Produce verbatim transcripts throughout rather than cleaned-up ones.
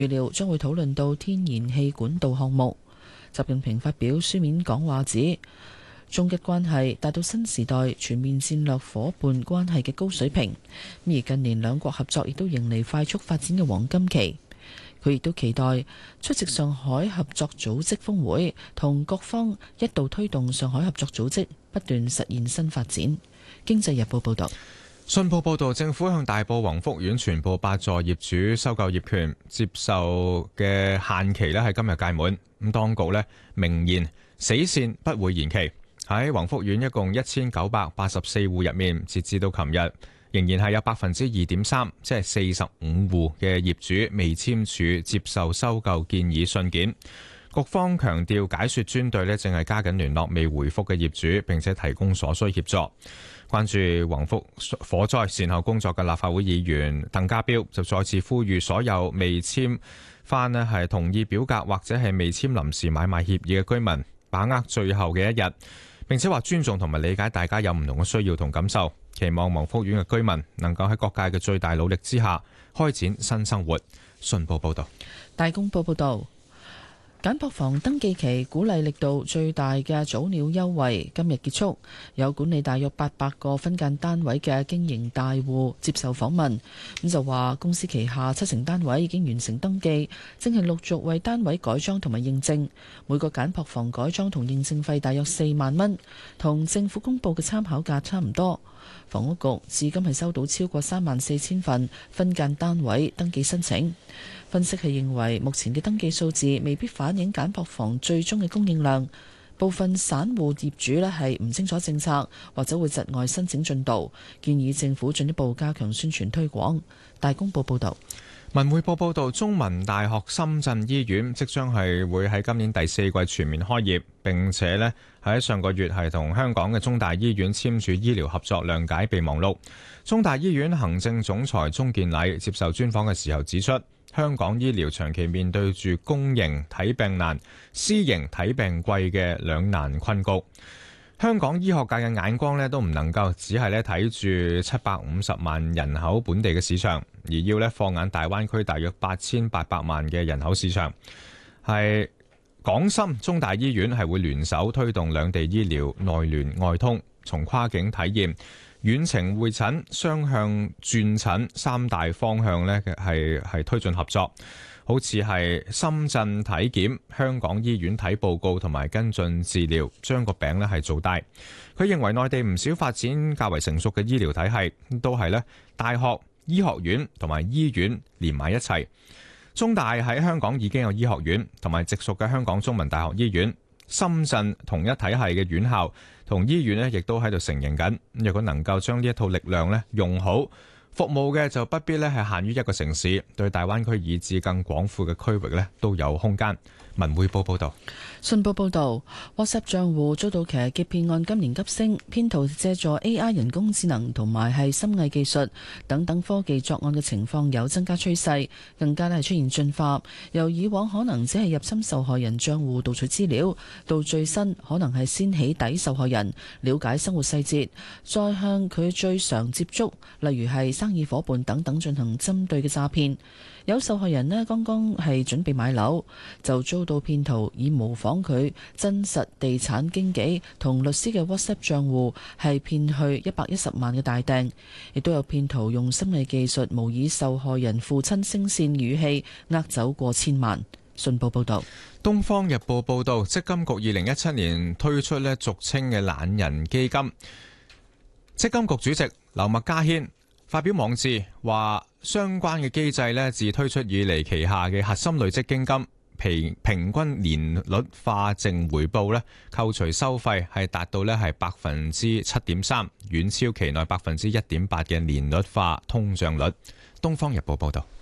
預料將會討論到天然氣管道項目。習近平發表書面講話指，中日關係達到新時代全面戰略夥伴關係嘅高水平，而近年兩國合作亦都迎嚟快速發展嘅黃金期。佢亦都期待出席上海合作組織峰會，同各方一道推動上海合作組織不斷實現新發展。經濟日報報道。 信報報導，政府向大埔宏福苑全部八座業主收購業權，接受嘅限期咧係今日屆滿。咁當局咧明言死線不會延期。喺宏福苑一共一千九百八十四戶入面，截至到琴日，仍然係有百分之二點三，即係四十五戶嘅業主未簽署接受收購建議信件。局方強調，解說專隊咧正係加緊聯絡未回覆嘅業主，並且提供所需協助。關注宏福火災善後工作嘅立法會議員鄧家彪就再次呼籲所有未簽翻咧係同意表格或者係未簽臨時買賣協議嘅居民，把握最後嘅一日，並且話尊重同埋理解大家有唔同嘅需要同感受，期望宏福苑嘅居民能夠喺各界嘅最大努力之下開展新生活。信報報道。 大公報報道。簡樸房登記期鼓勵力度最大嘅早鳥優惠今日結束，有管理大約八百個分間單位嘅經營大戶接受訪問，咁就話公司旗下七成單位已經完成登記，正係陸續為單位改裝同埋認證，每個簡樸房改裝同認證費大約四萬蚊，同政府公佈嘅參考價差唔多。房屋局至今係收到超過三萬四千份分間單位登記申請。分析係認為，目前嘅登記數字未必反映簡樸房最終嘅供應量。部分散戶業主呢係唔清楚政策，或者會窒礙申請進度，建議政府進一步加強宣傳推廣。大公報報導。 文匯報報道，中文大學深圳醫院即將係會喺今年第四季全面開業，並且呢喺上個月係同香港嘅中大醫院簽署醫療合作諒解備忘錄。中大醫院行政總裁鍾健禮接受專訪嘅時候指出，香港醫療長期面對住公營睇病難、私營睇病貴嘅兩難困局。香港醫學界嘅眼光咧都唔能夠只係咧睇住七百五十萬人口本地嘅市場，而要咧放眼大灣區大約八千八百萬嘅人口市場。係港深中大醫院係會聯手推動兩地醫療內聯外通，從跨境體驗、遠程會診、雙向轉診三大方向咧係係推進合作。好似係深圳體檢、香港醫院睇報告同埋跟進治療，將個餅咧係做大。佢認為內地唔少發展較為成熟嘅醫療體系，都係咧大學、醫學院同埋醫院連埋一齊。中大喺香港已經有醫學院，同埋直屬嘅香港中文大學醫院。深圳同一體系嘅院校同醫院咧，亦都喺度承認緊。若果能夠將呢一套力量咧用好，服務嘅就不必咧係限於一個城市，對大灣區以至更廣闊嘅區域咧都有空間。文匯報報道。 信報報導 ，WhatsApp 賬戶遭到騎劫騙案今年急升，騙徒借助 A I 人工智能同埋係深偽技術等等科技作案嘅情況有增加趨勢，更加咧係出現進化，由以往可能只係入侵受害人賬戶盜取資料，到最新可能係先起底受害人，了解生活細節，再向佢最常接觸，例如係生意夥伴等等進行針對嘅詐騙。有受害人呢，剛剛係準備買樓，就遭到騙徒以模仿佢真實地產經紀同律師嘅 WhatsApp 賬戶係騙去一百一十萬嘅大訂，亦都有騙徒用深偽技術模擬受害人父親聲線語氣，呃走過千萬。信報報道。 東方日報報道，積金局二零一七年推出呢俗稱嘅懶人基金，積金局主席劉麥嘉軒發表網誌話，相關嘅機制咧，自推出以嚟，旗下嘅核心累積基金平平均年率化淨回報咧，扣除收費係達到咧係百分之七點三，遠超期內百分之一點八嘅年率化通脹率。東方日報報道。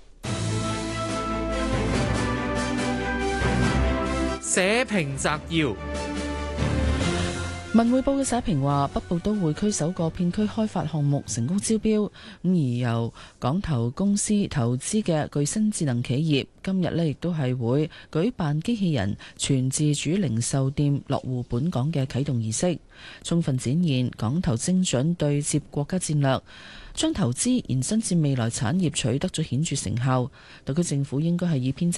社評摘要。 文匯報嘅社評話，北部都會區首個片區開發項目成功招標，咁而由港投公司投資嘅具新智能企業，今日呢亦都係會舉辦機器人全自主零售店落戶本港嘅啟動儀式，充分展現港投精準對接國家戰略，將投資延伸至未來產業取得咗顯著成效。特區政府應該係以編